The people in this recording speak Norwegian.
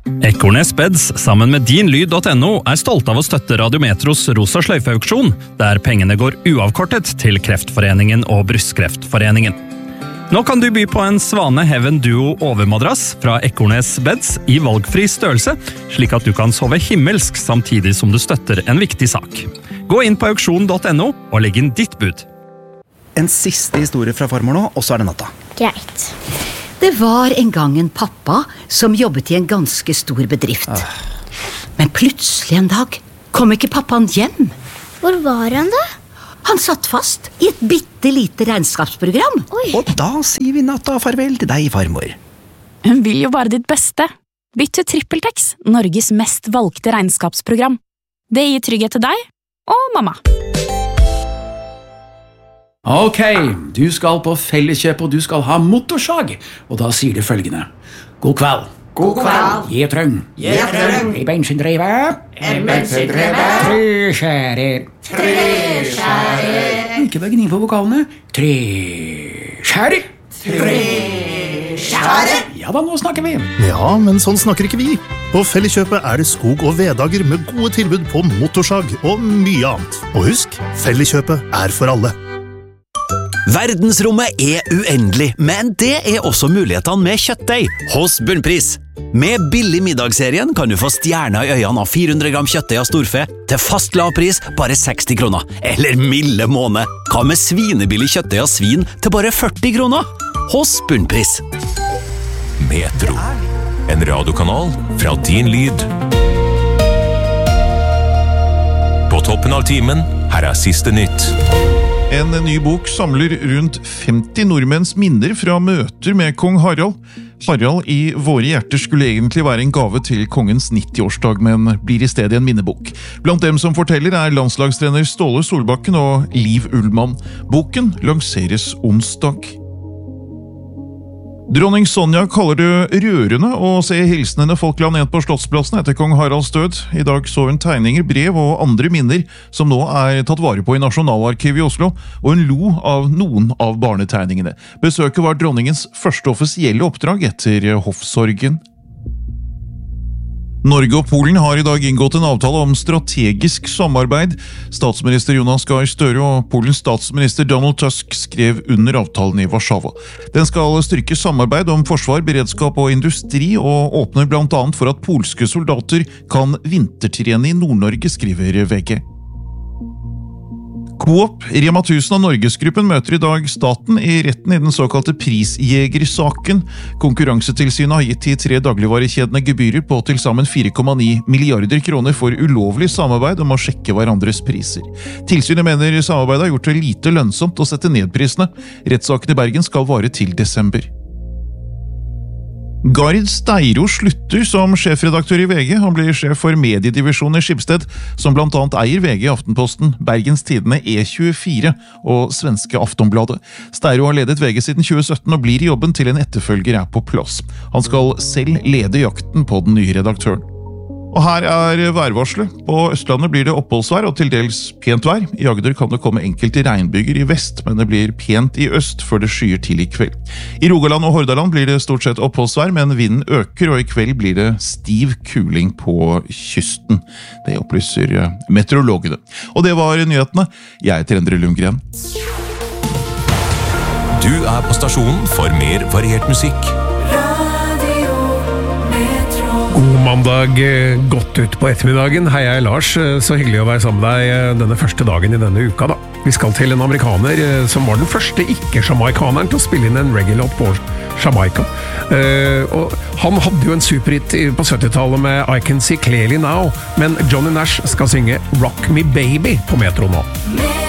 Ekornes Beds sammen med dinlyd.no stolt av å støtte Radiometros Rosa sløyfe-auksjon, der pengene går uavkortet til Kreftforeningen og Brystkreftforeningen. Nå kan du by på en Svane Heaven Duo overmadrass fra Ekornes Beds i valgfri størrelse, slik at du kan sove himmelsk samtidig som du støtter en viktig sak. Gå inn på auksjon.no og legg inn ditt bud. En siste historie fra farmor nå, og så det natta. Greit. Det var en gang en pappa som jobbet i en ganske stor bedrift. Men plutselig en dag kom ikke pappaen hjem. Hvor var han da? Han satt fast i et bittelite regnskapsprogram. Oi. Og da sier vi natta farvel til deg, farmor. Hun vil jo bare ditt beste. Bytt til TrippelTex, Norges mest valgte regnskapsprogram. Det gir trygghet til deg og mamma. Ok, du skal på Felleskjøp og du skal ha motorsag, og da sier det følgende. God kveld. God kveld. Gjetrøng. Gjetrøng. En bensindrevet. En bensindrevet. Treskjærer. Treskjærer. Ikke bare gni på vokalene. Treskjærer. Treskjærer. Ja da, nå snakker vi. Ja, men sånn snakker ikke vi. På Felleskjøpet det skog- og veddager med gode tilbud på motorsag og mye annet. Og husk, Felleskjøpet for alle. Verdensrommet uendelig, men det også mulighetene med kjøttdeig hos Bunnpris. Med billig middagsserien kan du få stjerner i øynene av 400 gram kjøttdeig av storfe til fast lavpris bare 60 kroner. Eller milde måned. Hva med svinebillig kjøttdeig av svin til bare 40 kroner? Hos Bunnpris. Metro. En radiokanal fra din lyd. På toppen av timen, her siste nytt. En ny bok samler rundt 50 nordmenns minner fra møter med kong Harald. Harald i våre hjerter skulle egentlig være en gave til kongens 90-årsdag, men blir i stedet en minnebok. Blant dem som forteller landslagstrener Ståle Solbakken og Liv Ullmann. Boken lanseres onsdag. Dronning Sonja kaller det rørende å se hilsenene folk la ned på Slottsplassen etter kong Haralds død. I dag så hun tegninger, brev og andre minner som nå tatt vare på i Nasjonalarkivet i Oslo, og hun lo av noen av barnetegningene. Besøket var dronningens første offisielle oppdrag etter hoffsorgen. Norge og Polen har i dag inngått en avtale om strategisk samarbeid. Statsminister Jonas Gahr Støre og Polens statsminister Donald Tusk skrev under avtalen i Warszawa. Den skal styrke samarbeid om forsvar, beredskap og industri, og åpner blant annet for at polske soldater kan vintertrene i Nord-Norge, skriver VG. Coop, Rema 1000 og Norgesgruppen møter i dag staten i retten i den såkalte prisjegersaken. Konkurransetilsynet har gitt de 3 dagligvarekjedene gebyrer på til sammen 4,9 milliarder kroner for ulovlig samarbeid om å sjekke hverandres priser. Tilsynet mener samarbeidet har gjort det lite lønnsomt å sette ned prisene. Rettssaken i Bergen skal vare til desember. Gard Steiro slutter som sjefredaktør i VG. Han blir sjef for mediedivisjonen i Schibsted, som blant annet eier VG, Aftenposten, Bergens Tidende, E24 og svenske Aftonbladet. Steiro har ledet VG siden 2017 og blir i jobben til en etterfølger på plass. Han skal selv lede jakten på den nye redaktøren. Og her værvarselet. På Østlandet blir det oppholdsvær og til dels pent vær. I Agder kan det komme enkelte regnbyger i vest, men det blir pent i øst før det skyer til i kveld. I Rogaland og Hordaland blir det stort sett oppholdsvær, men vinden øker, og i kveld blir det stiv kuling på kysten. Det opplyser meteorologene. Og det var nyhetene. Jeg heter Endre Lundgren. Du på stasjonen for mer variert musikk. God mandag, godt ut på ettermiddagen. Hei, jeg Lars. Så hyggelig å være sammen med deg denne første dagen i denne uka da. Vi skal til en amerikaner som var den første ikke-jamaikaneren til å spille inn en reggae-låt på Jamaica. Og han hadde jo en superhit på 70-tallet med I Can See Clearly Now, men Johnny Nash skal synge Rock Me Baby på Metro nå.